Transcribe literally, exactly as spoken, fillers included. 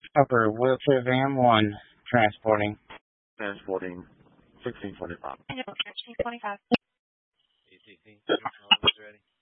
Upper wheelchair van one, transporting. Transporting sixteen twenty-five. sixteen twenty-five. A C C, ready.